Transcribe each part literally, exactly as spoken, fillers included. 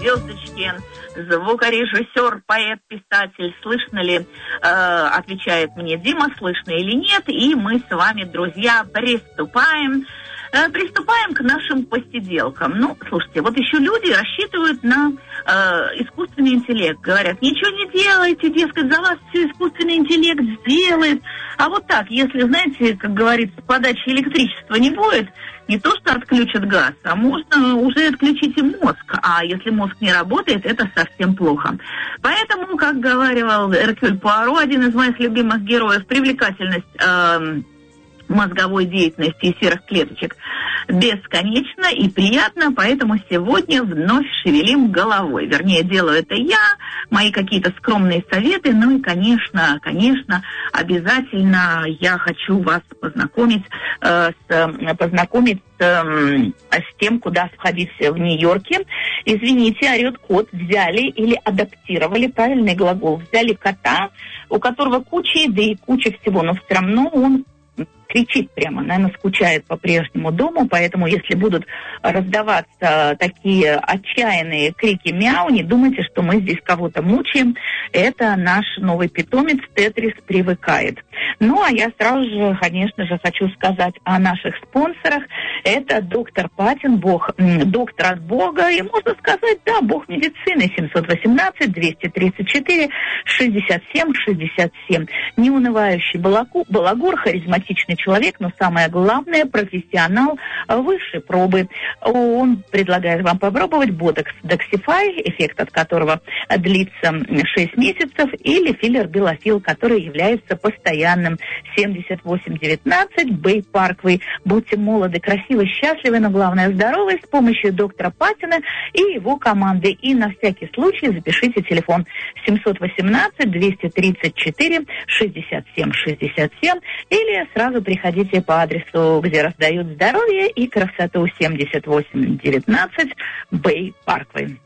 звездочки, звукорежиссер, поэт, писатель. Слышно ли, э, отвечает мне Дима, слышно или нет. И мы с вами, друзья, приступаем. Э, приступаем к нашим посиделкам. Ну, слушайте, вот еще люди рассчитывают на э, искусственный интеллект. Говорят, ничего не делайте, дескать, за вас все искусственный интеллект сделает. А вот так, если, знаете, как говорится, подачи электричества не будет, не то что отключат газ, а можно уже отключить и мозг. А если мозг не работает, это совсем плохо. Поэтому, как говаривал Эркюль Пуаро, один из моих любимых героев, привлекательность э, мозговой деятельности и серых клеточек бесконечно и приятно, поэтому сегодня вновь шевелим головой. Вернее, делаю это я, мои какие-то скромные советы, ну и, конечно, конечно, обязательно я хочу вас познакомить, э, с, познакомить э, с тем, куда сходить в Нью-Йорке. Извините, орет кот. Взяли или адаптировали, правильный глагол, взяли кота, у которого куча еды и куча всего, но все равно он кричит прямо, наверное, скучает по прежнему дому, поэтому если будут раздаваться такие отчаянные крики мяу, не думайте, что мы здесь кого-то мучаем. Это наш новый питомец Тетрис привыкает. Ну, а я сразу же, конечно же, хочу сказать о наших спонсорах. Это доктор Патин, бог, доктор от Бога, и можно сказать, да, бог медицины, семьсот восемнадцать двести тридцать четыре шестьдесят семь шестьдесят семь. Неунывающий балагур, балагур, харизматичный человек, но самое главное, профессионал высшей пробы. Он предлагает вам попробовать ботокс Доксифай, эффект от которого длится шесть месяцев, или филлер Белофил, который является постоянным. семьдесят восемь девятнадцать Бэй Парквей. Будьте молоды, красивы, счастливы, но главное здоровы с помощью доктора Патина и его команды. И на всякий случай запишите телефон семьсот восемнадцать двести тридцать четыре шестьдесят семь шестьдесят семь или сразу приходите по адресу, где раздают здоровье и красоту, семьдесят восемь девятнадцать Бэй Парквей.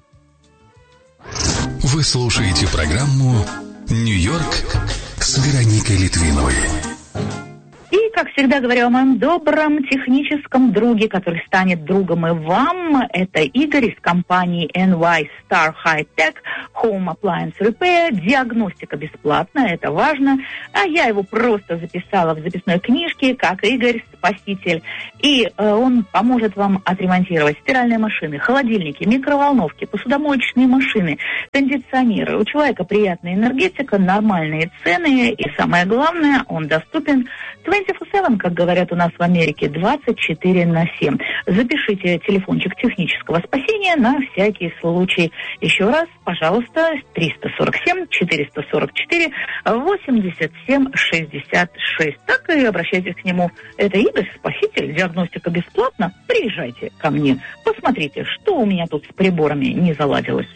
Вы слушаете программу «Нью-Йорк» с Вероникой Литвиновой. И, как всегда, говорю о моем добром техническом друге, который станет другом и вам. Это Игорь из компании эн уай Star High Tech Home Appliance Repair. Диагностика бесплатная, это важно. А я его просто записала в записной книжке, как Игорь Спаситель. И э, он поможет вам отремонтировать стиральные машины, холодильники, микроволновки, посудомоечные машины, кондиционеры. У человека приятная энергетика, нормальные цены. И самое главное, он доступен двадцать четыре семь, как говорят у нас в Америке, двадцать четыре на семь. Запишите телефончик технического спасения на всякий случай. Еще раз, пожалуйста, триста сорок семь четыреста сорок четыре восемьдесят семь шестьдесят шесть. Так и обращайтесь к нему. Это Игорь Спаситель, диагностика бесплатно. Приезжайте ко мне, посмотрите, что у меня тут с приборами не заладилось.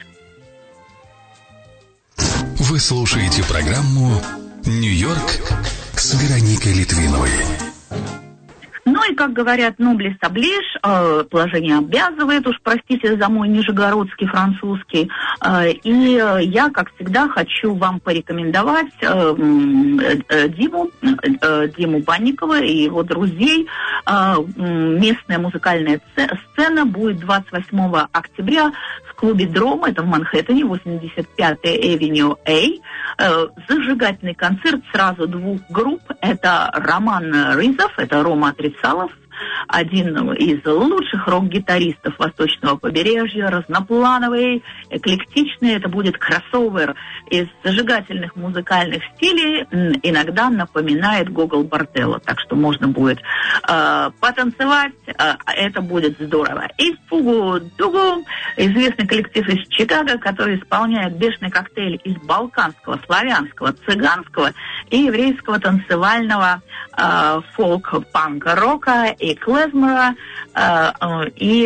Вы слушаете программу «Нью-Йорк» с Вероникой Литвиновой. Ну и, как говорят, ноблес оближ, э, положение обязывает, уж простите за мой нижегородский французский. Э, и э, я, как всегда, хочу вам порекомендовать э, э, Диму, э, Диму Банникова и его друзей. Э, местная музыкальная сцена будет двадцать восьмого октября в клубе «Дром», это в Манхэттене, восемьдесят пятая Avenue A. Э, зажигательный концерт сразу двух групп. Это Роман Рызов, это Рома Отрицалов, один из лучших рок-гитаристов восточного побережья, разноплановый, эклектичный. Это будет кроссовер из зажигательных музыкальных стилей, иногда напоминает Гогол Борделло, так что можно будет э, потанцевать, э, это будет здорово. И Фугу Дугу, известный коллектив из Чикаго, который исполняет бешеный коктейль из балканского, славянского, цыганского и еврейского танцевального э, фолк-панка рока и клезмера, э, э, и,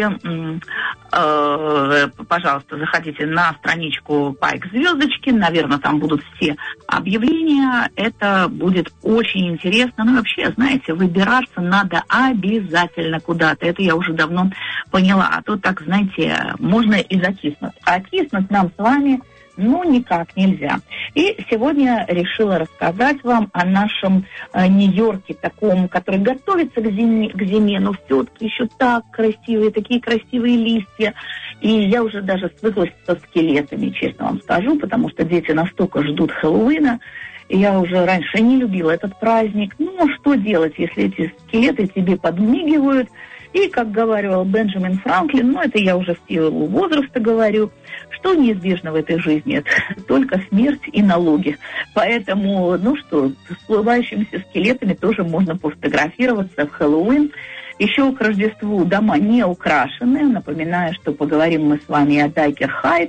э, пожалуйста, заходите на страничку Пайк Звездочки, наверное, там будут все объявления, это будет очень интересно. Ну, вообще, знаете, выбираться надо обязательно куда-то, это я уже давно поняла, а то так, знаете, можно и закиснуть. А киснуть нам с вами ну, никак нельзя. И сегодня решила рассказать вам о нашем э, Нью-Йорке, таком, который готовится к зиме, к зиме, но все-таки еще так красивые, такие красивые листья. И я уже даже свыклась со скелетами, честно вам скажу, потому что дети настолько ждут Хэллоуина. И я уже раньше не любила этот праздник. Ну, что делать, если эти скелеты тебе подмигивают? И, как говорил Бенджамин Франклин, ну, это я уже в силу возраста говорю, что неизбежно в этой жизни? Это только смерть и налоги. Поэтому, ну что, с всплывающимися скелетами тоже можно пофотографироваться в Хэллоуин. Еще к Рождеству дома не украшены. Напоминаю, что поговорим мы с вами о Дайкер Хайтс.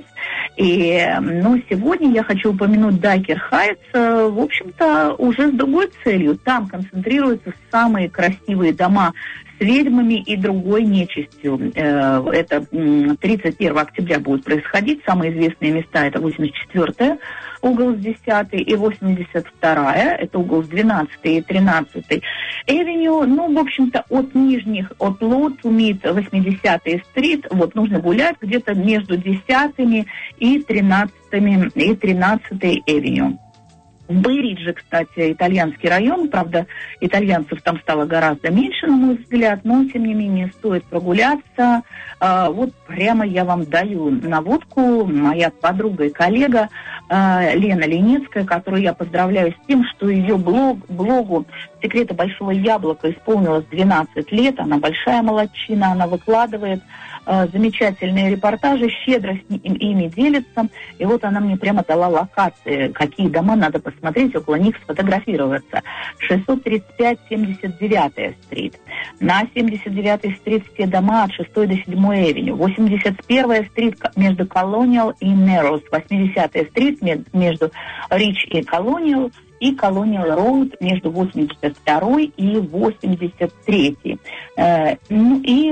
И, ну, сегодня я хочу упомянуть Дайкер Хайтс, в общем-то, уже с другой целью. Там концентрируются самые красивые дома с ведьмами и другой нечистью. Это тридцать первого октября будет происходить. Самые известные места – это восемьдесят четвёртая, угол с десятой, и восемьдесят вторая, это угол с двенадцатой и тринадцатой Эвеню. Ну, в общем-то, от нижних, от Low to Mid восьмидесятая стрит, вот нужно гулять где-то между десятыми и тринадцатыми и тринадцатой Эвеню. В Бэй-Ридже, кстати, итальянский район, правда, итальянцев там стало гораздо меньше, на мой взгляд, но, тем не менее, стоит прогуляться. А, вот прямо я вам даю наводку. Моя подруга и коллега а, Лена Ленецкая, которую я поздравляю с тем, что ее блог, блогу «Секреты большого яблока» исполнилось двенадцать лет. Она большая молодчина, она выкладывает замечательные репортажи, щедро с ним, ими делится. И вот она мне прямо дала локации, какие дома надо посмотреть, около них сфотографироваться. шестьсот тридцать пять семьдесят девятая стрит. На семьдесят девятой стрит все дома от шестой до седьмой Эвеню. восемьдесят первая стрит между Colonial и Narrows. восьмидесятая стрит между Рич и Colonial. И Colonial Road между восемьдесят второй и восемьдесят третьей. Э, ну и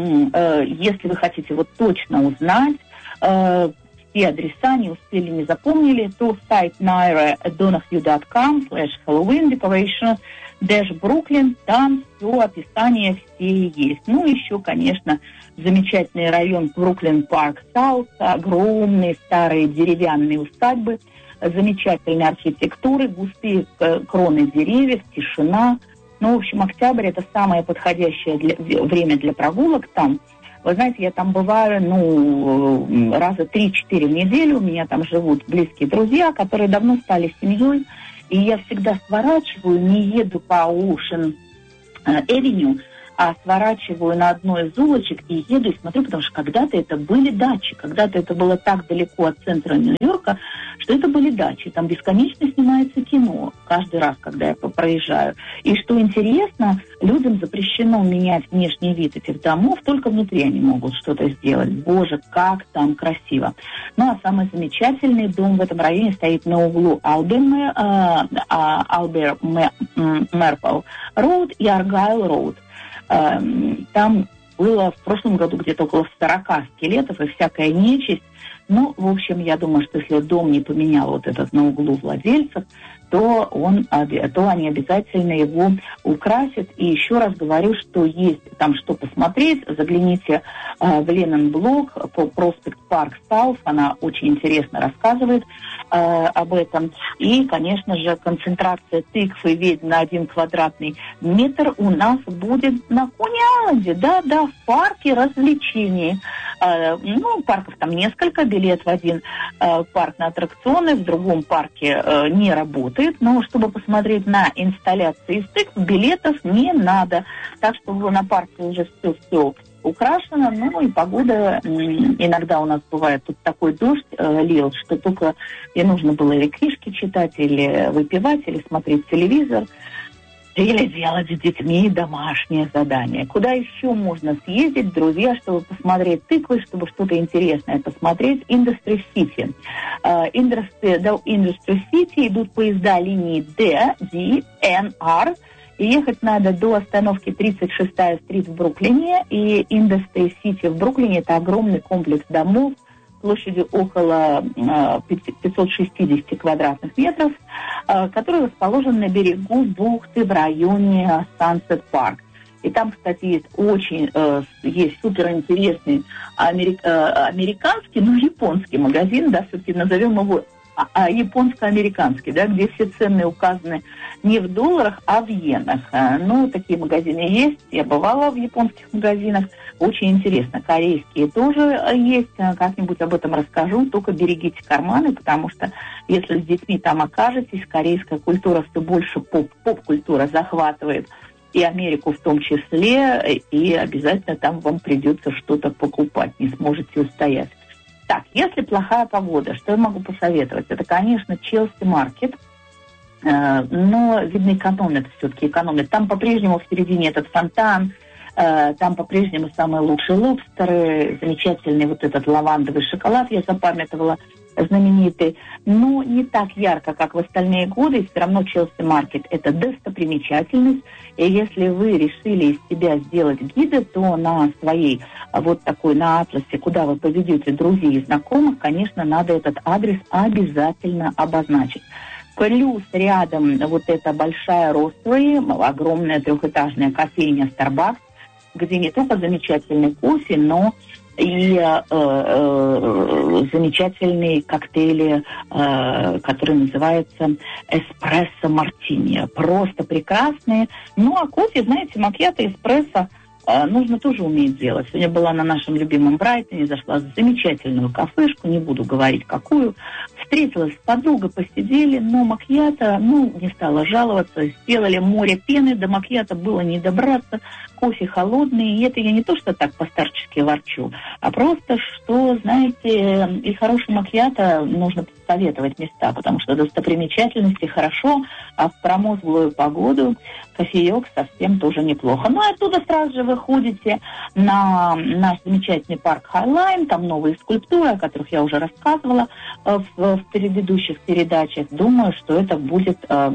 э, если вы хотите вот точно узнать э, все адреса, не успели, не запомнили, то сайт naira donahue dot com slash Halloween decoration dash Brooklyn, там все описание все есть. Ну, еще, конечно, замечательный район Бруклин Парк Саут, огромные старые деревянные усадьбы, замечательной архитектуры, густые кроны деревьев, тишина. Ну, в общем, октябрь – это самое подходящее для, время для прогулок там. Вы знаете, я там бываю, ну, раза три-четыре в неделю. У меня там живут близкие друзья, которые давно стали семьей. И я всегда сворачиваю, не еду по Ocean Avenue, а сворачиваю на одной из улочек и еду и смотрю, потому что когда-то это были дачи, когда-то это было так далеко от центра Нью-Йорка, что это были дачи. Там бесконечно снимается кино каждый раз, когда я проезжаю. И что интересно, людям запрещено менять внешний вид этих домов, только внутри они могут что-то сделать. Боже, как там красиво. Ну, а самый замечательный дом в этом районе стоит на углу Албер Мерпл Роуд и Аргайл Роуд. Там было в прошлом году где-то около сорока скелетов и всякая нечисть. Ну, в общем, я думаю, что если дом не поменял вот этот на углу владельцев, то, он, то они обязательно его украсят. И еще раз говорю, что есть там что посмотреть. Загляните э, в Ленин блог по Проспект Парк Саут. Она очень интересно рассказывает э, об этом. И, конечно же, концентрация тыквы ведь на один квадратный метр у нас будет на Кони-Айленде. Да-да, в парке развлечений. Э, ну, парков там несколько. Билет в один э, парк на аттракционы, в другом парке э, не работает. Но чтобы посмотреть на инсталляции из тыкв, билетов не надо. Так что на парке уже все-все украшено. Ну и погода, иногда у нас бывает тут такой дождь э, лил, что только и нужно было или книжки читать, или выпивать, или смотреть телевизор, или делать с детьми домашнее задание. Куда еще можно съездить, друзья, чтобы посмотреть тыквы, чтобы что-то интересное посмотреть? Industry City. Uh, Industry, до Industry City идут поезда линии D, D, N, R. И ехать надо до остановки тридцать шестая стрит в Бруклине. И Industry City в Бруклине – это огромный комплекс домов площадью около э, пятьсот шестьдесят квадратных метров, э, который расположен на берегу бухты в районе Sunset Park. И там, кстати, есть очень, э, есть суперинтересный америк, э, американский, ну, японский магазин, да, все-таки назовем его а, японско-американский, да, где все цены указаны не в долларах, а в иенах. Ну, такие магазины есть, я бывала в японских магазинах, очень интересно. Корейские тоже есть, как-нибудь об этом расскажу, только берегите карманы, потому что если с детьми там окажетесь, корейская культура все больше поп, поп-культура захватывает и Америку в том числе, и обязательно там вам придется что-то покупать, не сможете устоять. Так, если плохая погода, что я могу посоветовать? Это, конечно, Челси-маркет, э, но, видно, экономят все-таки, экономят. Там по-прежнему в середине этот фонтан, э, там по-прежнему самые лучшие лобстеры, замечательный вот этот лавандовый шоколад, я запамятовала, знаменитый, но не так ярко, как в остальные годы, и все равно Челси-маркет – это достопримечательность, и если вы решили из себя сделать гида, то на своей вот такой, на атласе, куда вы поведете друзей и знакомых, конечно, надо этот адрес обязательно обозначить. Плюс рядом вот эта большая Ростовая, огромная трехэтажная кофейня Starbucks, где не только замечательный кофе, но и э, э, замечательные коктейли, э, которые называются эспрессо-мартини. Просто прекрасные. Ну, а кофе, знаете, макьято, эспрессо э, нужно тоже уметь делать. Сегодня была на нашем любимом Брайтоне, зашла в замечательную кафешку, не буду говорить какую. Встретилась с подругой, посидели, но макьято, ну, не стала жаловаться. Сделали море пены, до макьято было не добраться. Кофе холодный, и это я не то, что так по-старчески ворчу, а просто, что, знаете, и хороший макьято нужно советовать места, потому что достопримечательности хорошо, а в промозглую погоду кофеек совсем тоже неплохо. Ну, и оттуда сразу же вы ходите на наш замечательный парк Хайлайн, там новые скульптуры, о которых я уже рассказывала в, в предыдущих передачах. Думаю, что это будет э,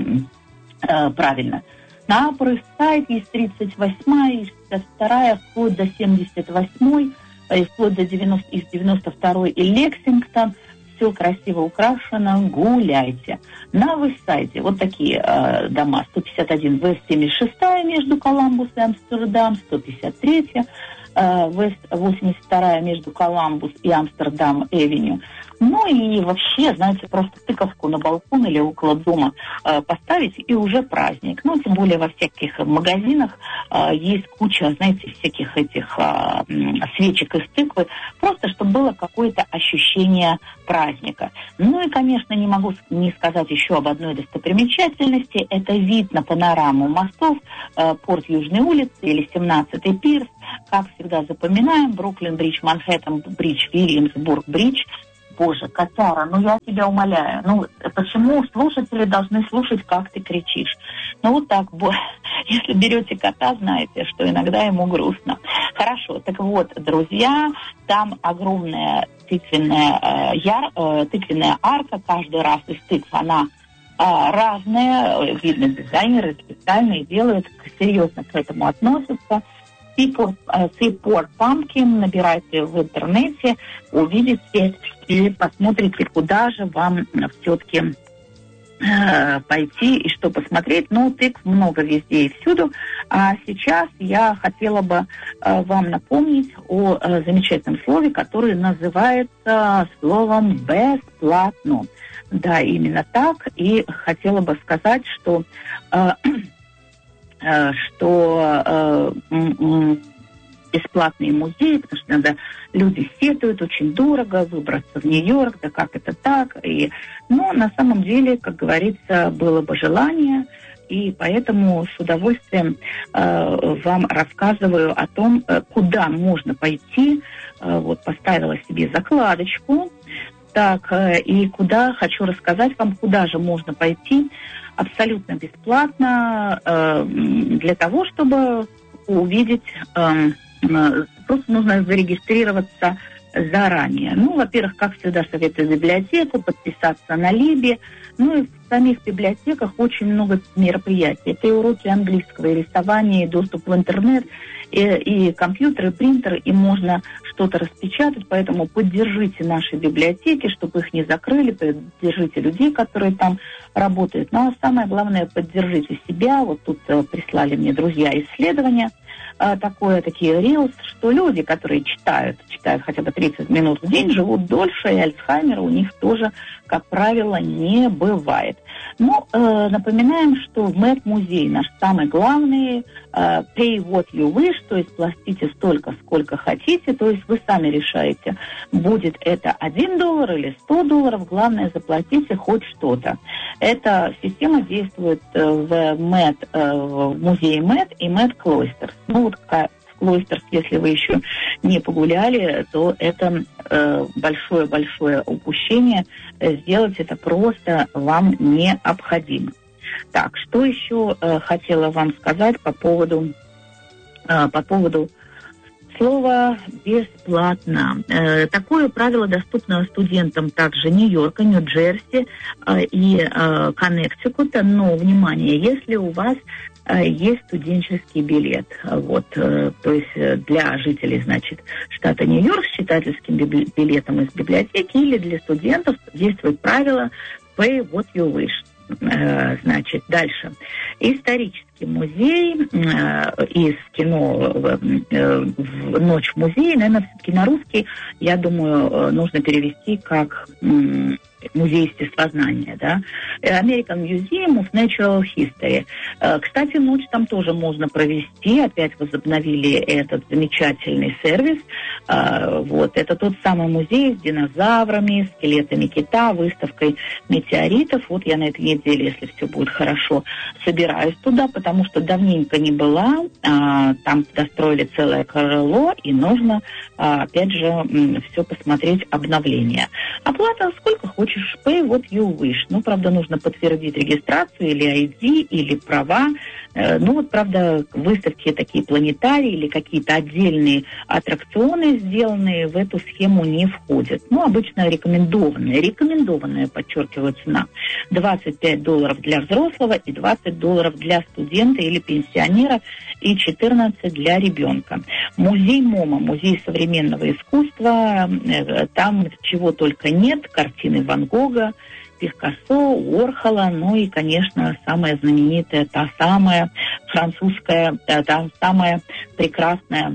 э, правильно. На Upper East Side есть тридцать восьмая, есть шестьдесят вторая, вплоть до семьдесят восьмой, вплоть до девяносто, из девяносто второй и Лексингтон. Все красиво украшено, гуляйте. На Вестсайде вот такие э, дома. сто пятьдесят один Вест семьдесят шестая между Коламбус и Амстердам, сто пятьдесят третья э, Вест восемьдесят вторая между Коламбус и Амстердам-Эвеню. Ну и вообще, знаете, просто тыковку на балкон или около дома э, поставить, и уже праздник. Ну, тем более во всяких магазинах э, есть куча, знаете, всяких этих э, свечек из тыквы, просто чтобы было какое-то ощущение праздника. Ну и, конечно, не могу не сказать еще об одной достопримечательности. Это вид на панораму мостов, э, порт Южной улицы или семнадцатый пирс. Как всегда запоминаем, Бруклин-бридж, Манхэттен-бридж, Вильямсбург-бридж. Боже, котяра, ну я тебя умоляю. Ну, почему слушатели должны слушать, как ты кричишь? Ну, вот так, если берете кота, знаете, что иногда ему грустно. Хорошо, так вот, друзья, там огромная тыквенная, э, яр, э, тыквенная арка, каждый раз из тыкв она э, разная, видно, дизайнеры специальные делают, серьезно к этому относятся. Seaport Pumpkin, набирайте в интернете, увидите и посмотрите, куда же вам все-таки э, пойти и что посмотреть. Ну, тыкв много везде и всюду. А сейчас я хотела бы э, вам напомнить о э, замечательном слове, которое называется словом «бесплатно». Да, именно так. И хотела бы сказать, что... Э, что э, бесплатные музеи, потому что надо, люди сетуют, очень дорого выбраться в Нью-Йорк, да как это так. И, ну, на самом деле, как говорится, было бы желание, и поэтому с удовольствием э, вам рассказываю о том, куда можно пойти. Э, вот поставила себе закладочку. Так, э, и куда, хочу рассказать вам, куда же можно пойти абсолютно бесплатно э, для того, чтобы увидеть, э, э, просто нужно зарегистрироваться заранее. Ну, во-первых, как всегда, советую библиотеку, подписаться на Либи. Ну и в самих библиотеках очень много мероприятий. Это и уроки английского, и рисования, и доступ в интернет, и, и компьютеры, и принтеры, и можно что-то распечатать. Поэтому поддержите наши библиотеки, чтобы их не закрыли, поддержите людей, которые там работают. Ну а самое главное, поддержите себя. Вот тут э, прислали мне друзья исследования. э, такое, такие рилс, что люди, которые читают, читают хотя бы тридцать минут в день, живут дольше, и Альцгеймера у них тоже, как правило, не бывает. Но э, напоминаем, что Мэт-музей наш самый главный, э, pay what you wish, то есть платите столько, сколько хотите, то есть вы сами решаете, будет это один доллар или сто долларов, главное, заплатите хоть что-то. Эта система действует э, в Мэт, э, в музее Мэт и Мэт Клойстерс. Ну вот Клойстерс, если вы еще не погуляли, то это э, большое-большое упущение. Сделать это просто вам необходимо. Так, что еще э, хотела вам сказать по поводу, э, по поводу слова «бесплатно». Э, такое правило доступно студентам также Нью-Йорка, Нью-Джерси э, и э, Коннектикута. Но, внимание, если у вас э, есть студенческий билет, вот, э, то есть для жителей, значит, штата Нью-Йорк с читательским билетом из библиотеки, или для студентов действует правило «pay what you wish». Э, значит, дальше. Исторический музей э, из кино э, в «Ночь в музее», наверное, все-таки на русский, я думаю, нужно перевести как э, музей естествознания, да. American Museum of Natural History. Э, кстати, ночь там тоже можно провести, опять возобновили этот замечательный сервис. Э, вот, это тот самый музей с динозаврами, скелетами кита, выставкой метеоритов. Вот я на этой неделе, если все будет хорошо, собираюсь туда, потому что давненько не была. А, там достроили целое крыло, и нужно, а, опять же, все посмотреть, обновление. Оплата сколько хочешь, pay what you wish. Ну, правда, нужно подтвердить регистрацию или ай ди, или права. Э, ну, вот, правда, выставки такие планетарии или какие-то отдельные аттракционы, сделанные, в эту схему не входят. Ну, обычно рекомендованная, рекомендованная, подчеркиваю, цена. двадцать пять долларов для взрослого и двадцать долларов для студента или пенсионера, и четырнадцать для ребенка. Музей МОМА, музей современного искусства, там чего только нет, картины Ван Гога, Пикассо, Уорхола, ну и, конечно, самая знаменитая, та самая французская, та самая прекрасная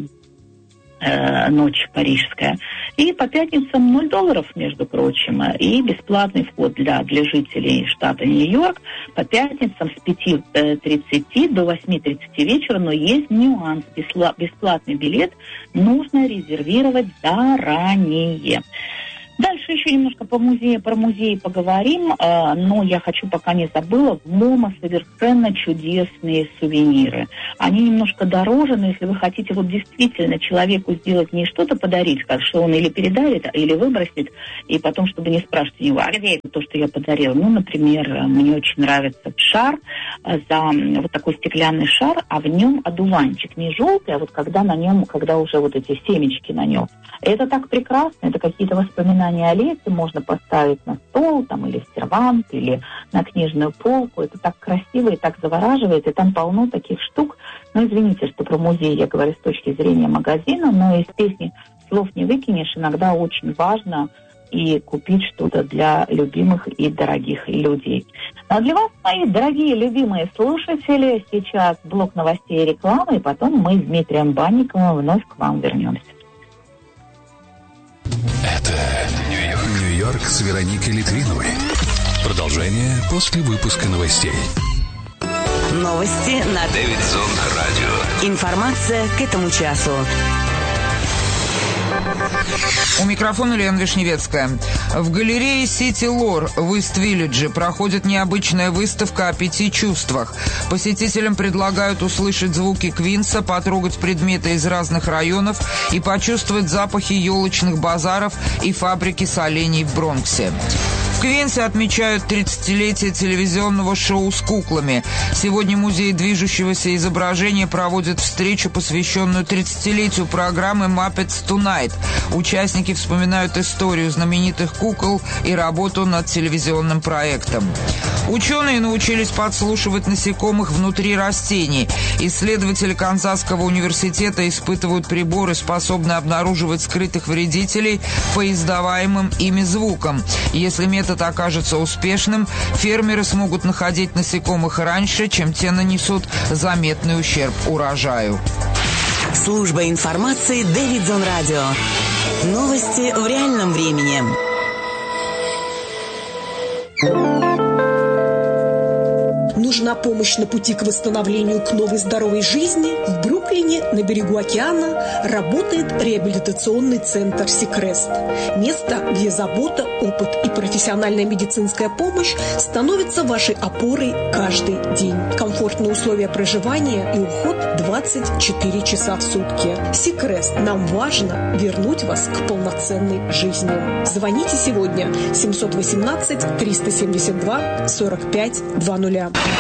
э, ночь парижская. И по пятницам ноль долларов, между прочим, и бесплатный вход для, для жителей штата Нью-Йорк по пятницам с пяти тридцати до восьми тридцати вечера, но есть нюанс. Бесплатный билет нужно резервировать заранее. Дальше еще немножко по музею, про музей поговорим, э, но я хочу, пока не забыла, в МОМА совершенно чудесные сувениры. Они немножко дороже, но если вы хотите вот действительно человеку сделать не что-то подарить, как что он или передарит, или выбросит, и потом, чтобы не спрашивать у него, а где это то, что я подарила? Ну, например, мне очень нравится шар, э, за вот такой стеклянный шар, а в нем одуванчик, не желтый, а вот когда на нем, когда уже вот эти семечки на нем. Это так прекрасно, это какие-то воспоминания о лете, можно поставить на стол, там, или в сервант, или на книжную полку. Это так красиво и так завораживает, и там полно таких штук. Ну, извините, что про музей я говорю с точки зрения магазина, но из песни «Слов не выкинешь» иногда очень важно и купить что-то для любимых и дорогих людей. А для вас, мои дорогие любимые слушатели, сейчас блок новостей и рекламы, и потом мы с Дмитрием Банниковым вновь к вам вернемся. Это Нью-Йорк. Нью-Йорк с Вероникой Литвиновой. Продолжение после выпуска новостей. Новости на Дэвидсон радио. Информация к этому часу. У микрофона Лена Вишневецкая. В галерее City Lore в Ист-Виллидже проходит необычная выставка о пяти чувствах. Посетителям предлагают услышать звуки Квинса, потрогать предметы из разных районов и почувствовать запахи елочных базаров и фабрики солений в Бронксе. В Квинсе отмечают тридцатилетие телевизионного шоу с куклами. Сегодня музей движущегося изображения проводит встречу, посвященную тридцатилетию программы Muppets Tonight. Участники вспоминают историю знаменитых кукол и работу над телевизионным проектом. Ученые научились подслушивать насекомых внутри растений. Исследователи Канзасского университета испытывают приборы, способные обнаруживать скрытых вредителей по издаваемым ими звукам. Если метод окажется успешным, фермеры смогут находить насекомых раньше, чем те нанесут заметный ущерб урожаю. Служба информации Дэвидсон Радио. Новости в реальном времени. Нужна помощь на пути к восстановлению к новой здоровой жизни? В Бруклине, на берегу океана, работает реабилитационный центр «Сикрест». Место, где забота, опыт и профессиональная медицинская помощь становятся вашей опорой каждый день. Комфортные условия проживания и уход двадцать четыре часа в сутки. «Сикрест». Нам важно вернуть вас к полноценной жизни. Звоните сегодня семьсот восемнадцать триста семьдесят два сорок пять двадцать.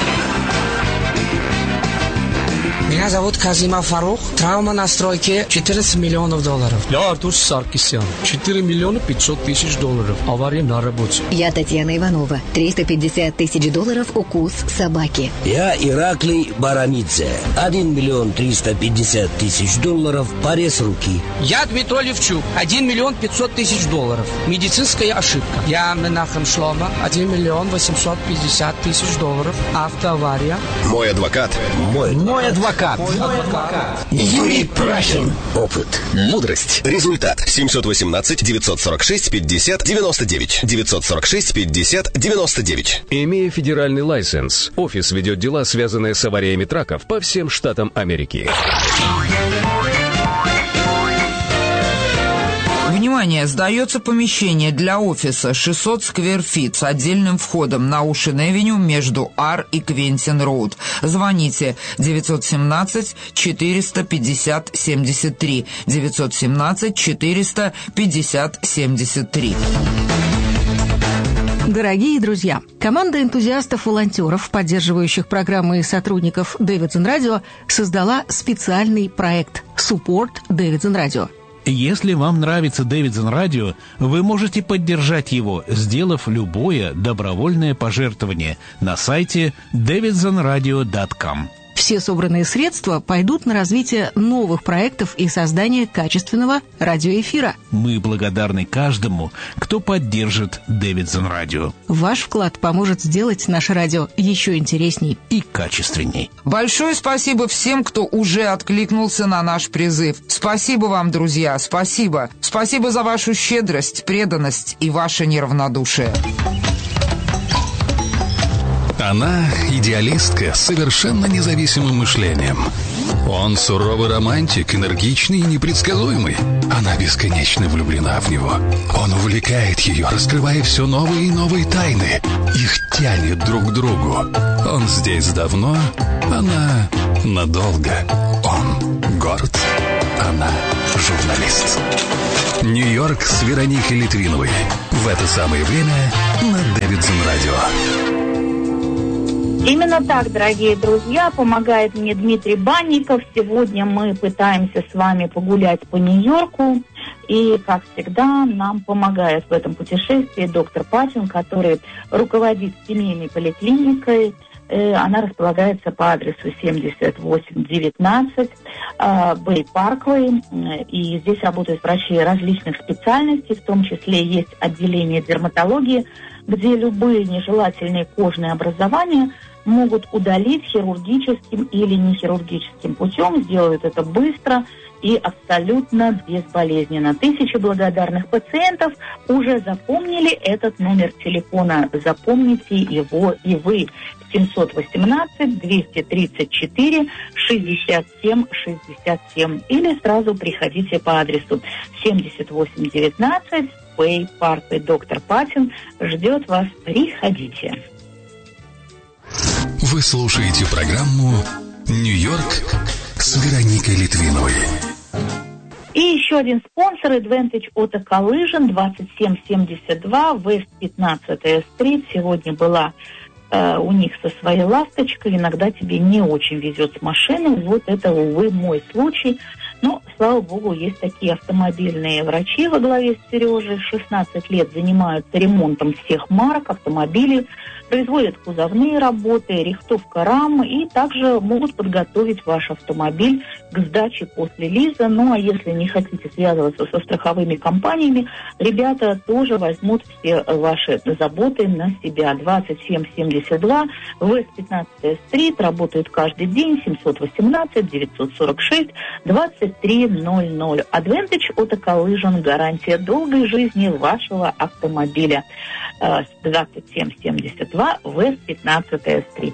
Меня зовут Казима Фарух. Травма на стройке четырнадцать миллионов долларов. Я Артур Саркисян. четыре миллиона пятьсот тысяч долларов. Авария на работе. Я Татьяна Иванова. триста пятьдесят тысяч долларов укус собаки. Я Ираклий Барамидзе. один миллион триста пятьдесят тысяч долларов. Порез руки. Я Дмитрий Левчук. один миллион пятьсот тысяч долларов. Медицинская ошибка. Я Менахем Шлома. один миллион восемьсот пятьдесят тысяч долларов. Автоавария. Мой адвокат. Мой, Мой адвокат. Юрий Прахин. Опыт. Мудрость. Результат. семьсот восемнадцать девятьсот сорок шесть пятьдесят девяносто девять. девятьсот сорок шесть пятьдесят девяносто девять. Имея федеральный лайсенс, офис ведет дела, связанные с авариями траков по всем штатам Америки. Внимание! Сдается помещение для офиса шестьсот сквер-фит с отдельным входом на Оушен-Эвеню между Ар и Квентин-Роуд. Звоните девятьсот семнадцать четыреста пятьдесят семьдесят три. девятьсот семнадцать четыреста пятьдесят семьдесят три. Дорогие друзья, команда энтузиастов-волонтеров, поддерживающих программы и сотрудников Дэвидсон Радио, создала специальный проект «Support Дэвидсон Радио». Если вам нравится Дэвидсон Радио, вы можете поддержать его, сделав любое добровольное пожертвование на сайте дэвидсон радио точка ком. Все собранные средства пойдут на развитие новых проектов и создание качественного радиоэфира. Мы благодарны каждому, кто поддержит Дэвидсон Радио. Ваш вклад поможет сделать наше радио еще интересней и качественней. Большое спасибо всем, кто уже откликнулся на наш призыв. Спасибо вам, друзья, спасибо. Спасибо за вашу щедрость, преданность и ваше неравнодушие. Она идеалистка с совершенно независимым мышлением. Он суровый романтик, энергичный и непредсказуемый. Она бесконечно влюблена в него. Он увлекает ее, раскрывая все новые и новые тайны. Их тянет друг к другу. Он здесь давно, она надолго. Он горд, она журналист. Нью-Йорк с Вероникой Литвиновой. В это самое время на Дэвидсон Радио. Именно так, дорогие друзья, помогает мне Дмитрий Банников. Сегодня мы пытаемся с вами погулять по Нью-Йорку. И, как всегда, нам помогает в этом путешествии доктор Патин, который руководит семейной поликлиникой. Она располагается по адресу семьдесят восемь девятнадцать Бэй Парквей. И здесь работают врачи различных специальностей, в том числе есть отделение дерматологии, где любые нежелательные кожные образования могут удалить хирургическим или нехирургическим путем, сделают это быстро и абсолютно безболезненно. Тысячи благодарных пациентов уже запомнили этот номер телефона. Запомните его и вы. семьсот восемнадцать двести тридцать четыре шестьдесят семь шестьдесят семь. Или сразу приходите по адресу семьдесят восемь девятнадцать Бэй Парквей. Доктор Патин ждет вас. Приходите. Вы слушаете программу «Нью-Йорк» с Вероникой Литвиновой. И еще один спонсор — Advantage Auto Collision, двадцать семь семьдесят два West пятнадцатая стрит. Сегодня была э, у них со своей ласточкой. Иногда тебе не очень везет с машиной. Вот это, увы, мой случай. Но, слава богу, есть такие автомобильные врачи во главе с Сережей. шестнадцать лет занимаются ремонтом всех марок автомобилей, производят кузовные работы, рихтовка рам и также могут подготовить ваш автомобиль к сдаче после лиза. Ну, а если не хотите связываться со страховыми компаниями, ребята тоже возьмут все ваши заботы на себя. двадцать семь семьдесят два West пятнадцатая стрит, работают каждый день. семьсот восемнадцать девятьсот сорок шесть двадцать тридцать три ноль ноль. Advantage Auto Collision. Гарантия долгой жизни вашего автомобиля. двадцать семь семьдесят два West пятнадцатая стрит.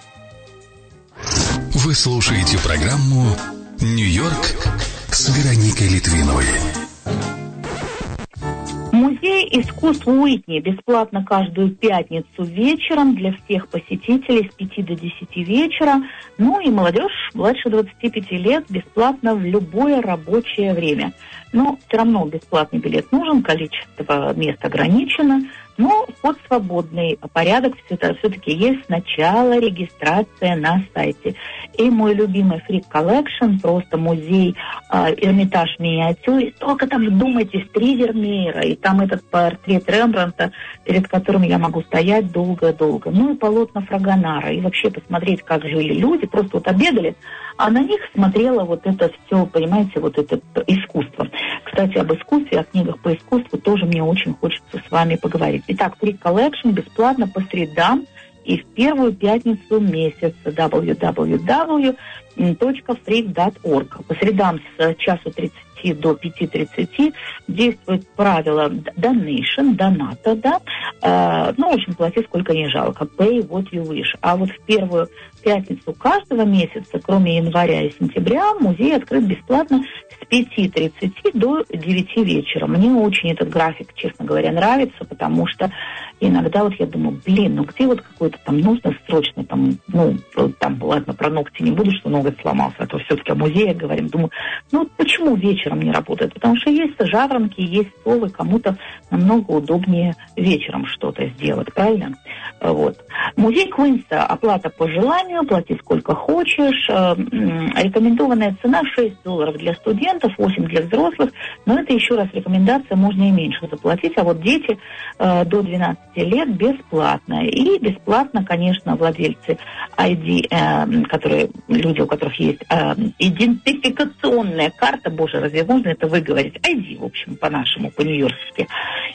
Вы слушаете программу «Нью-Йорк» с Вероникой Литвиновой. Музей искусств Уитни бесплатно каждую пятницу вечером для всех посетителей с пяти до десяти вечера. Ну и молодежь младше двадцати пяти лет бесплатно в любое рабочее время. Но все равно бесплатный билет нужен, количество мест ограничено. Но вход свободный, порядок все-таки есть. Сначала регистрация на сайте. И мой любимый Freak Collection, просто музей, э, Эрмитаж миниатюр. Только там вдумайтесь, три Вермеера, и там этот портрет Рембрандта, перед которым я могу стоять долго-долго. Ну и полотна Фрагонара. И вообще посмотреть, как жили люди. Просто вот обедали, а на них смотрела вот это все, понимаете, вот это искусство. Кстати, об искусстве, о книгах по искусству тоже мне очень хочется с вами поговорить. Итак, Freak Collection бесплатно по средам и в первую пятницу месяца. дабл ю дабл ю дабл ю точка фрик точка орг. По средам с часу тридцати до пяти тридцати действует правило donation, доната, да. Э, ну, в общем, плати сколько не жалко. Pay what you wish. А вот в первую пятницу каждого месяца, кроме января и сентября, музей открыт бесплатно с пяти тридцати до девяти вечера. Мне очень этот график, честно говоря, нравится, потому что иногда вот я думаю, блин, ну где вот какой-то там нужно срочно, там, ну, там, ладно, про ногти не буду, что ноготь сломался, а то все-таки о музее говорим. Думаю, ну почему вечером не работает? Потому что есть жаворонки, есть совы, кому-то намного удобнее вечером что-то сделать, правильно? Вот. Музей Квинса, оплата по желанию, плати сколько хочешь. Рекомендованная цена шесть долларов для студентов, восемь для взрослых, но это еще раз рекомендация, можно и меньше заплатить, а вот дети до двенадцати лет бесплатно. И бесплатно, конечно, владельцы ай ди, которые, люди, у которых есть идентификационная карта, боже, разве можно это выговорить? ай ди, в общем, по-нашему, по-нью-йоркски.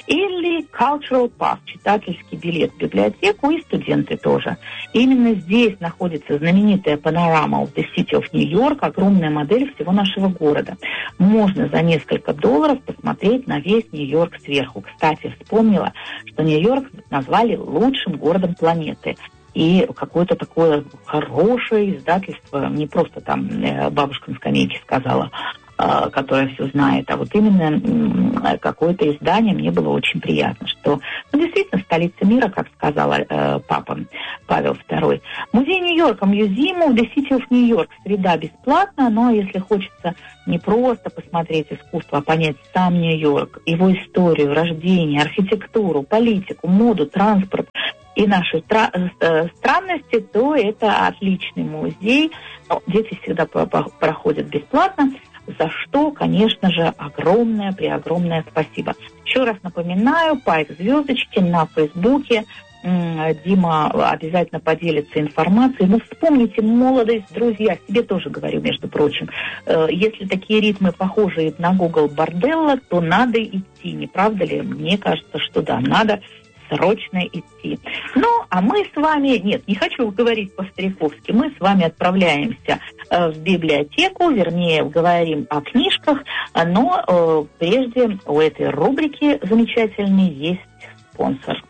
Или Cultural Pass, читательский билет в библиотеку, и студенты тоже. И именно здесь находится знаменитая панорама of the City of New York, огромная модель всего нашего города. Можно за несколько долларов посмотреть на весь Нью-Йорк сверху. Кстати, вспомнила, что Нью-Йорк назвали лучшим городом планеты. И какое-то такое хорошее издательство, не просто там бабушка на скамейке сказала, которая все знает, а вот именно какое-то издание, мне было очень приятно, что ну, действительно столица мира, как сказала э, папа Павел второй. Музей Нью-Йорка, Museum of the City of New York, среда бесплатно, но если хочется не просто посмотреть искусство, а понять сам Нью-Йорк, его историю, рождение, архитектуру, политику, моду, транспорт и наши тра- э, странности, то это отличный музей. Но дети всегда по- по- проходят бесплатно, за что, конечно же, огромное, преогромное спасибо. Еще раз напоминаю, Пайк звездочки на Фейсбуке. Дима обязательно поделится информацией. Ну, вспомните молодость, друзья, себе тоже говорю, между прочим. Если такие ритмы похожи на Google Борделло, то надо идти, не правда ли? Мне кажется, что да, надо срочно идти. Ну, а мы с вами, нет, не хочу говорить по-стариковски, мы с вами отправляемся э, в библиотеку, вернее, говорим о книжках, но э, прежде у этой рубрики замечательной есть спонсор.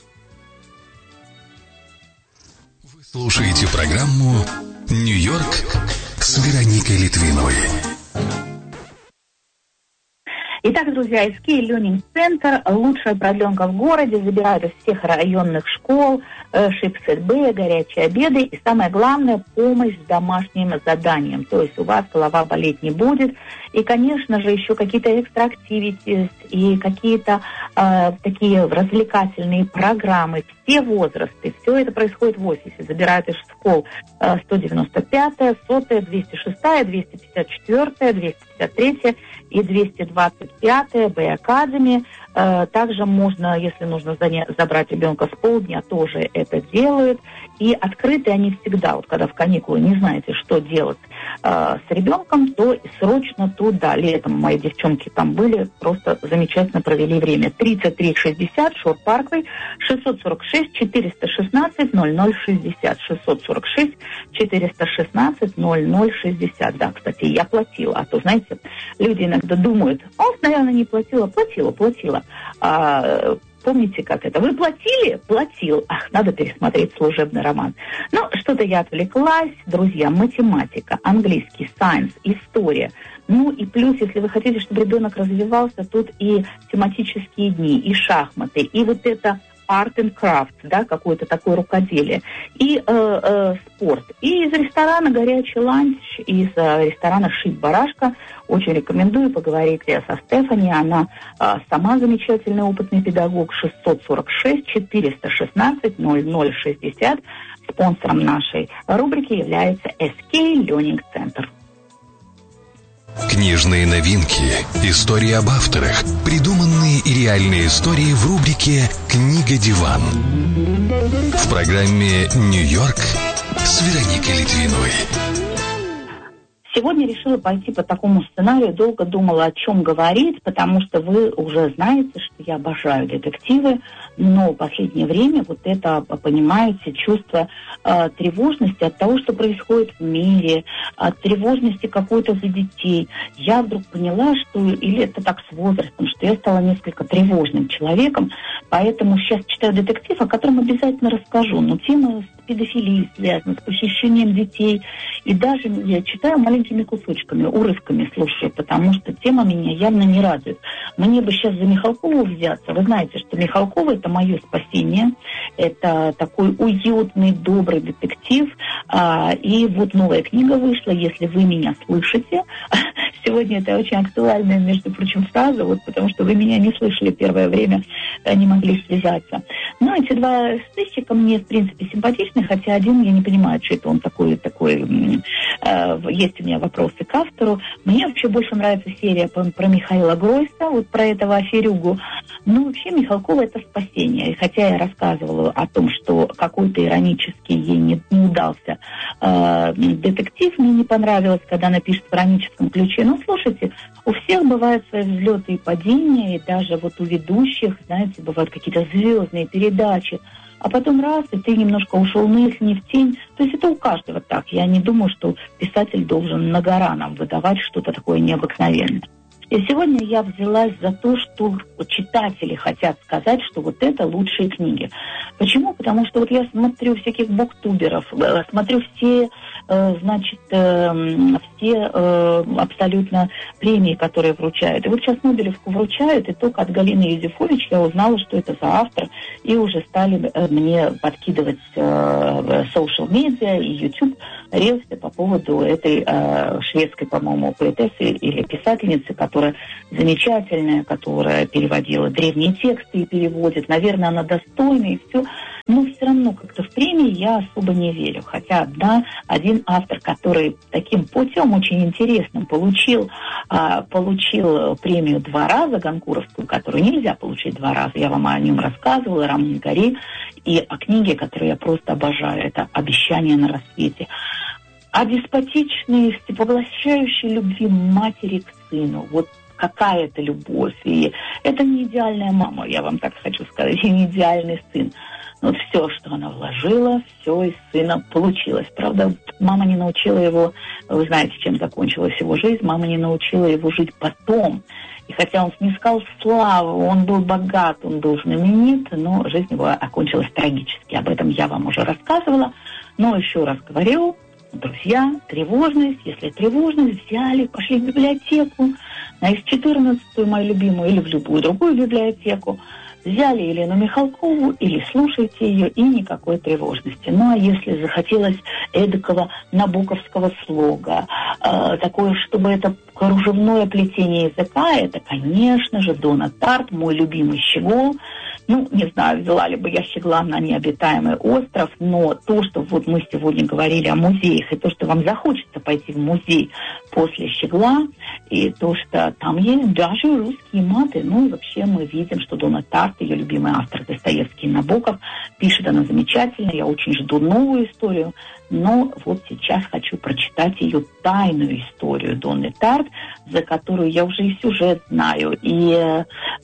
Вы слушаете программу «Нью-Йорк» с Вероникой Литвиновой. Итак, друзья, эс кей Learning Center, лучшая продленка в городе, забирают из всех районных школ, шип-сет Б, горячие обеды и, самое главное, помощь с домашним заданием. То есть у вас голова болеть не будет. И, конечно же, еще какие-то экстра-активитис и какие-то э, такие развлекательные программы. Все возрасты, все это происходит в офисе. Забирают из школ э, сто девяносто пятая, сотая, двести шестая, двести пятьдесят четвёртая, двести пятьдесят третья и двести двадцать пятая Б Академи. Э, также можно, если нужно заня- забрать ребенка с полдня, тоже это делают. И открыты они всегда. Вот когда в каникулы не знаете, что делать э, с ребенком, то срочно туда. Летом мои девчонки там были, просто замечательно провели время. тридцать три шестьдесят, Шор Парквей, шестьсот сорок шесть четыреста шестнадцать ноль ноль шестьдесят, шестьсот сорок шесть четыреста шестнадцать ноль ноль шестьдесят. Да, кстати, я платила, а то, знаете, люди иногда думают, он, наверное, не платила, платила, платила. А, помните, как это? Вы платили? Платил. Ах, надо пересмотреть служебный роман. Ну, что-то я отвлеклась. Друзья, математика, английский, сайенс, история. Ну и плюс, если вы хотите, чтобы ребенок развивался, тут и тематические дни, и шахматы, и вот это art and craft, да, какое-то такое рукоделие, и э, э, спорт. И из ресторана «Горячий ланч», из э, ресторана «Шит-барашка» очень рекомендую, поговорите со Стефани, она э, сама замечательный опытный педагог. Шестьсот сорок шесть четыреста шестнадцать ноль ноль шестьдесят. Спонсором нашей рубрики является эс кей Learning Center. Книжные новинки, истории об авторах, придуманные и реальные истории в рубрике «Книга-диван». В программе «Нью-Йорк» с Вероникой Литвиновой. Сегодня решила пойти по такому сценарию, долго думала, о чем говорить, потому что вы уже знаете, что я обожаю детективы, но в последнее время вот это, понимаете, чувство э, тревожности от того, что происходит в мире, от тревожности какой-то за детей. Я вдруг поняла, что, или это так с возрастом, что я стала несколько тревожным человеком, поэтому сейчас читаю детектив, о котором обязательно расскажу, но тема с педофилией связана, с похищением детей, и даже я читаю маленькими кусочками, урывками слушаю, потому что тема меня явно не радует. Мне бы сейчас за Михалкову взяться. Вы знаете, что Михалкова — это мое спасение, это такой уютный, добрый детектив, а, и вот новая книга вышла, если вы меня слышите. Сегодня это очень актуальная, между прочим, фраза, вот потому что вы меня не слышали первое время, не могли связаться. Но эти два сыщика мне, в принципе, симпатичны, хотя один, я не понимаю, что это он такой, такой, э, есть у меня вопросы к автору. Мне вообще больше нравится серия про, про Михаила Гройса, вот про этого аферюгу. Но вообще Михалкова — это спасение. И хотя я рассказывала о том, что какой-то иронический ей не, не удался э, детектив, мне не понравилось, когда она пишет в ироническом ключе. Ну, слушайте, у всех бывают свои взлеты и падения, и даже вот у ведущих, знаете, бывают какие-то звездные передачи, а потом раз, и ты немножко ушел, ну, если не в тень. То есть это у каждого так. Я не думаю, что писатель должен на гора нам выдавать что-то такое необыкновенное. И сегодня я взялась за то, что читатели хотят сказать, что вот это лучшие книги. Почему? Потому что вот я смотрю всяких буктуберов, смотрю все, значит, все абсолютно премии, которые вручают. И вот сейчас Нобелевку вручают, и только от Галины Юзефович я узнала, что это за автор, и уже стали мне подкидывать social media и YouTube рилсы по поводу этой шведской, по-моему, поэтессы или писательницы, которая которая замечательная, которая переводила древние тексты и переводит. Наверное, она достойна и все. Но все равно как-то в премии я особо не верю. Хотя одна, один автор, который таким путем очень интересным получил, а, получил премию два раза, Гонкуровскую, которую нельзя получить два раза. Я вам о нем рассказывала, Роман Гори, и о книге, которую я просто обожаю. Это «Обещание на рассвете». О деспотичной, всепоглощающей любви матери к сыну. Вот какая это любовь. И это не идеальная мама, я вам так хочу сказать, и не идеальный сын. Но вот все, что она вложила, все из сына получилось. Правда, мама не научила его, вы знаете, чем закончилась его жизнь, мама не научила его жить потом. И хотя он снискал славу, он был богат, он был знаменит, но жизнь его окончилась трагически. Об этом я вам уже рассказывала. Но еще раз говорю, друзья, тревожность, если тревожность, взяли, пошли в библиотеку, на эс четырнадцать, мою любимую, или в любую другую библиотеку, взяли Елену Михалкову или слушайте ее, и никакой тревожности. Ну, а если захотелось эдакого набоковского слога, э, такое, чтобы это кружевное плетение языка, это, конечно же, Дона Тарт, мой любимый щегол. Ну, не знаю, взяла ли бы я щегла на необитаемый остров, но то, что вот мы сегодня говорили о музеях, и то, что вам захочется пойти в музей, после «Щегла», и то, что там есть даже русские маты. Ну и вообще мы видим, что Донна Тарт, ее любимый автор Достоевский и Набоков, пишет она замечательно. Я очень жду новую историю, но вот сейчас хочу прочитать ее тайную историю Донны Тарт, за которую я уже и сюжет знаю, и э,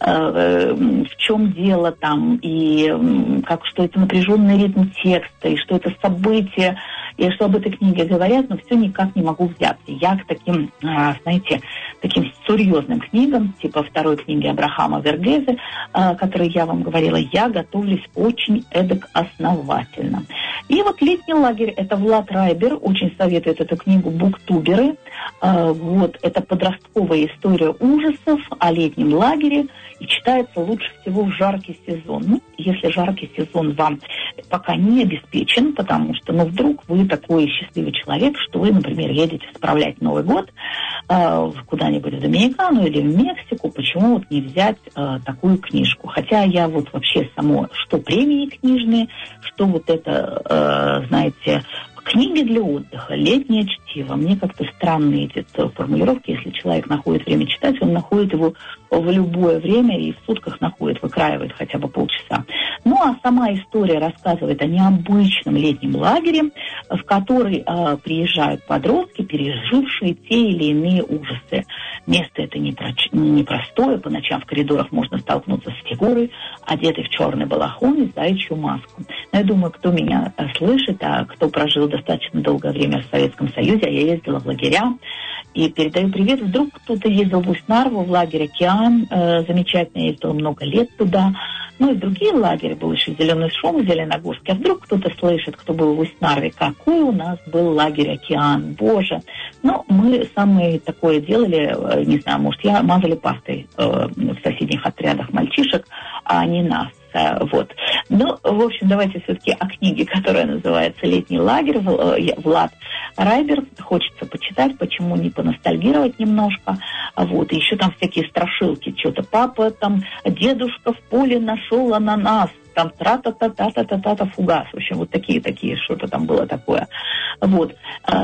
э, в чем дело там, и э, как, что это напряженный ритм текста, и что это событие, и что об этой книге говорят, но все никак не могу взяться. Я к таким, э, знаете, таким серьезным книгам, типа второй книги Абрахама Вергезе, э, которой я вам говорила, я готовлюсь очень эдак основательно. И вот «Летний лагерь» — это Влад Райбер, очень советует эту книгу буктуберы. Э, вот, это подростковая история ужасов о летнем лагере, и читается лучше всего в жаркий сезон. Ну, если жаркий сезон вам пока не обеспечен, потому что, ну, вдруг вы такой счастливый человек, что вы, например, едете справлять Новый год э, куда-нибудь в Доминикану или в Мексику, почему вот не взять э, такую книжку? Хотя я вот вообще само, что премии книжные, что вот это, э, знаете, книги для отдыха, летнее чтиво. Мне как-то странные эти формулировки. Если человек находит время читать, он находит его в любое время и в сутках находит, выкраивает хотя бы полчаса. Ну, а сама история рассказывает о необычном летнем лагере, в который э, приезжают подростки, пережившие те или иные ужасы. Место это непростое. По ночам в коридорах можно столкнуться с фигурой, одетой в черный балахон и заячью маску. Но я думаю, кто меня слышит, а кто прожил достаточно долгое время в Советском Союзе, а я ездила в лагеря, и передаю привет. Вдруг кто-то ездил в Усть-Нарву, в лагерь «Океан», э, замечательно, я ездила много лет туда. Ну и в другие лагеря, был еще «Зеленый шум» в Зеленогорске. А вдруг кто-то слышит, кто был в Усть-Нарве, какой у нас был лагерь «Океан», боже. Ну, мы самое такое делали, э, не знаю, может, я мазали пастой э, в соседних отрядах мальчишек, а не нас. Вот. Ну, в общем, давайте все-таки о книге, которая называется «Летний лагерь», Влад Райбер. Хочется почитать, почему не поностальгировать немножко. Вот. И еще там всякие страшилки. Что-то папа там, дедушка в поле нашел ананас. Там тра-та-та-та-та-та-та, фугас. В общем, вот такие-такие, что-то там было такое. Вот.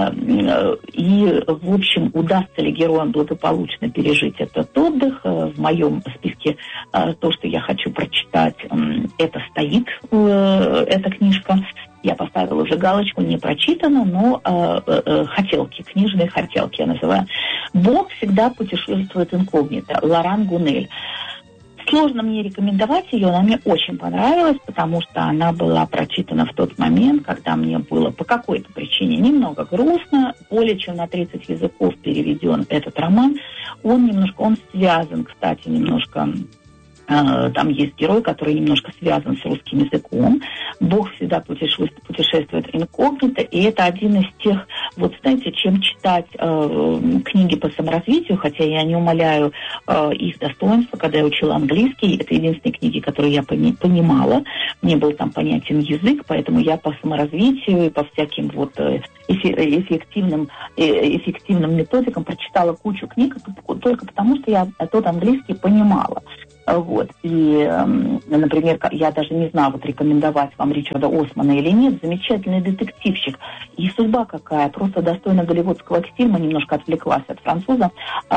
И, в общем, удастся ли героям благополучно пережить этот отдых? В моем списке то, что я хочу прочитать, это стоит, эта книжка. Я поставила уже галочку, не прочитано, но э, э, хотелки, книжные хотелки я называю. «Бог всегда путешествует инкогнито», Лоран Гунель. Сложно мне рекомендовать ее, она мне очень понравилась, потому что она была прочитана в тот момент, когда мне было по какой-то причине немного грустно. Более чем на тридцать языков переведен этот роман. Он немножко, он связан, кстати, немножко... Там есть герой, который немножко связан с русским языком. Бог всегда путешествует, путешествует инкогнито, и это один из тех, вот знаете, чем читать э, книги по саморазвитию, хотя я не умаляю э, их достоинства. Когда я учила английский, это единственные книги, которые я пони- понимала. Мне был там понятен язык, поэтому я по саморазвитию и по всяким вот э, эффективным, э, эффективным методикам прочитала кучу книг только потому, что я тот английский понимала. Вот. И, например, я даже не знаю, вот рекомендовать вам Ричарда Османа или нет. Замечательный детективщик. И судьба какая, просто достойна голливудского фильма, немножко отвлеклась от француза.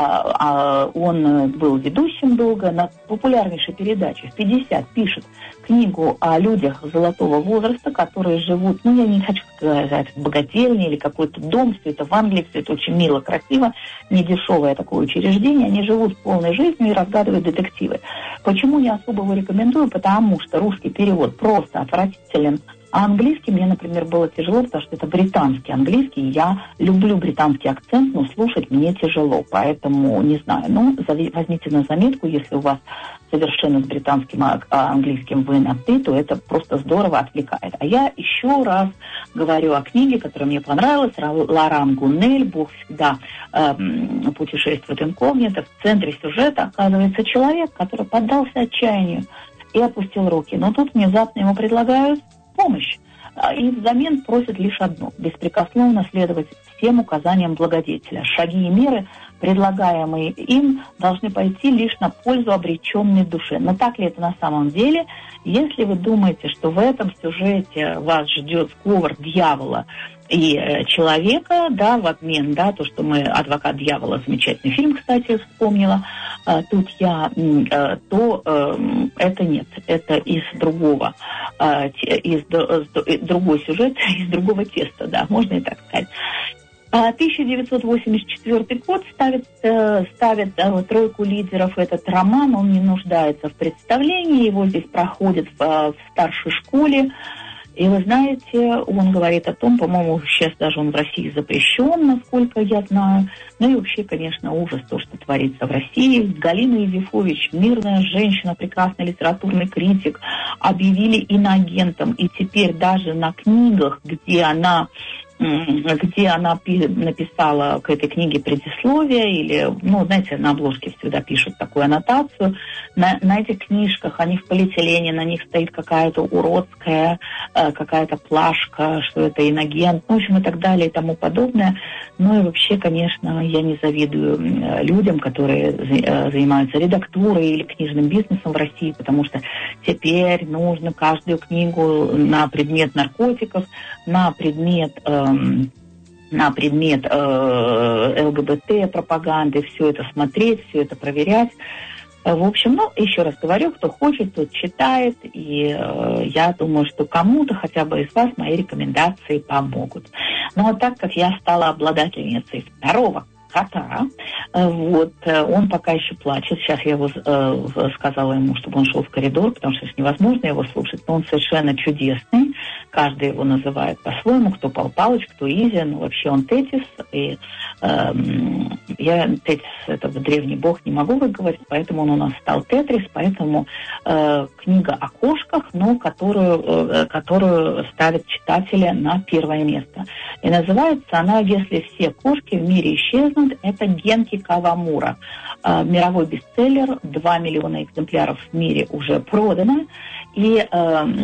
Он был ведущим долго на популярнейшей передаче. В пятьдесят пишет книгу о людях золотого возраста, которые живут, ну, я не хочу сказать, в богательне или какой-то дом, все это в Англии, все это очень мило, красиво, недешевое такое учреждение, они живут полной жизнью и разгадывают детективы. Почему не особо его рекомендую? Потому что русский перевод просто отвратителен, а английский мне, например, было тяжело, потому что это британский английский, и я люблю британский акцент, но слушать мне тяжело, поэтому не знаю. Ну, возьмите на заметку, если у вас совершенно с британским английским вы на «ты», то это просто здорово отвлекает. А я еще раз говорю о книге, которая мне понравилась, Лоран Гунель, «Бог всегда э, путешествует инкогнито». В центре сюжета оказывается человек, который поддался отчаянию и опустил руки. Но тут внезапно ему предлагают помощь. И взамен просят лишь одно – беспрекословно следовать всем указаниям благодетеля. Шаги и меры предлагаемые им, должны пойти лишь на пользу обреченной душе. Но так ли это на самом деле? Если вы думаете, что в этом сюжете вас ждет сговор дьявола и человека, да, в обмен, да, то, что мы «Адвокат дьявола», замечательный фильм, кстати, вспомнила, а, тут я, а, то а, это нет, это из другого, а, из, из другой сюжет, из другого теста, да, можно и так сказать. тысяча девятьсот восемьдесят четвёртый год ставит, ставит тройку лидеров этот роман, он не нуждается в представлении, его здесь проходит в, в старшей школе. И вы знаете, он говорит о том, по-моему, сейчас даже он в России запрещен, насколько я знаю. Ну и вообще, конечно, ужас то, что творится в России. Галина Евифович, мирная женщина, прекрасный литературный критик, объявили иноагентом. И теперь даже на книгах, где она... где она написала к этой книге предисловие, или, ну, знаете, на обложке всегда пишут такую аннотацию, на, на этих книжках, они в полиэтилене, на них стоит какая-то уродская, э, какая-то плашка, что это инагент, ну, в общем, и так далее, и тому подобное. Ну, и вообще, конечно, я не завидую людям, которые э, занимаются редактурой или книжным бизнесом в России, потому что теперь нужно каждую книгу на предмет наркотиков, на предмет... Э, на предмет э, ЛГБТ, пропаганды, все это смотреть, все это проверять. В общем, ну, еще раз говорю, кто хочет, тот читает, и э, я думаю, что кому-то хотя бы из вас мои рекомендации помогут. Ну, а так как я стала обладательницей второго кота, вот, он пока еще плачет. Сейчас я его э, сказала ему, чтобы он шел в коридор, потому что невозможно его слушать, но он совершенно чудесный. Каждый его называет по-своему, кто Пал Палыч, кто Изя, ну вообще он Тетис. И э, я Тетис, это древний бог, не могу выговорить, поэтому он у нас стал Тетрис, поэтому э, книга о кошках, но которую, э, которую ставят читатели на первое место. И называется она «Если все кошки в мире исчезнут», это Генки Кавамура. Э, мировой бестселлер, два миллиона экземпляров в мире уже продано. И э,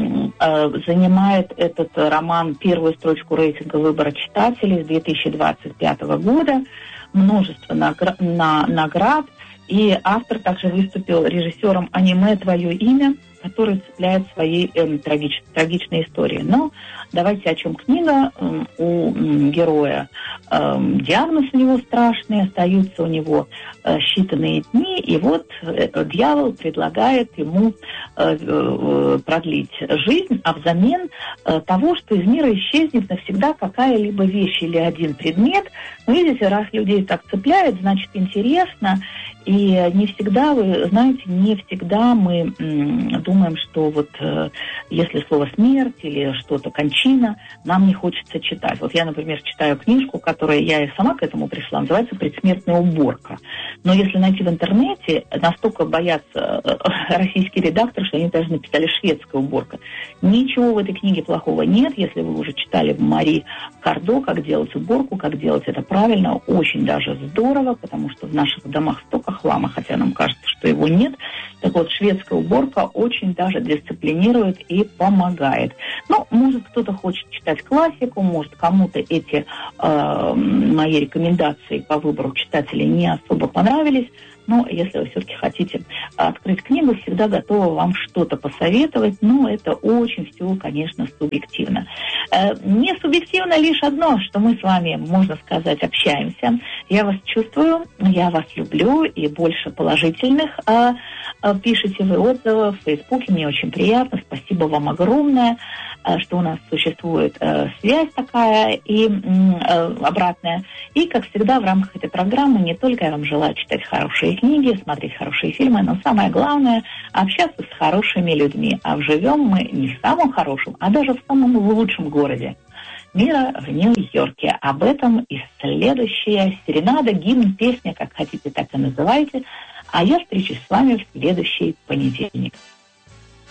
э, занимает этот роман первую строчку рейтинга выбора читателей с две тысячи двадцать пятого года. Множество награ- на, наград. И автор также выступил режиссером аниме «Твое имя», который цепляет своей э, трагич, трагичной историей. Но давайте о чем книга. Э, у э, героя э, диагноз у него страшный, остаются у него э, считанные дни, и вот э, дьявол предлагает ему э, э, продлить жизнь, а взамен э, того, что из мира исчезнет навсегда какая-либо вещь или один предмет. Но видите, раз людей так цепляет, значит интересно. И не всегда, вы знаете, не всегда мы м, думаем, что вот э, если слово «смерть» или что-то «кончина», нам не хочется читать. Вот я, например, читаю книжку, которая я и сама к этому пришла, называется «Предсмертная уборка». Но если найти в интернете, настолько боятся э, российские редакторы, что они даже написали «шведская уборка». Ничего в этой книге плохого нет, если вы уже читали Мари Кардо, как делать уборку, как делать это правильно, очень даже здорово, потому что в наших домах столько хлама, хотя нам кажется, что его нет. Так вот, шведская уборка очень даже дисциплинирует и помогает. Ну, может, кто-то хочет читать классику, может, кому-то эти э, мои рекомендации по выбору читателей не особо понравились. Но если вы все-таки хотите открыть книгу, всегда готова вам что-то посоветовать. Но это очень все, конечно, субъективно. Э, не субъективно лишь одно, что мы с вами, можно сказать, общаемся. Я вас чувствую, я вас люблю, и больше положительных э, э, пишите вы отзывы в Фейсбуке. Мне очень приятно. Спасибо вам огромное, э, что у нас существует э, связь такая и э, обратная. И, как всегда, в рамках этой программы не только я вам желаю читать хорошие книги, смотреть хорошие фильмы, но самое главное – общаться с хорошими людьми. А живем мы не в самом хорошем, а даже в самом лучшем городе мира, в Нью-Йорке. Об этом и следующая серенада, гимн, песня, как хотите, так и называйте. А я встречусь с вами в следующий понедельник.